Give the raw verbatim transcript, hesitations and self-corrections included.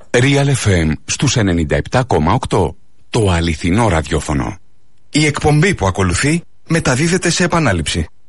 Real εφ εμ στους ενενήντα επτά κόμμα οκτώ. Το αληθινό ραδιόφωνο. Η εκπομπή που ακολουθεί μεταδίδεται σε επανάληψη.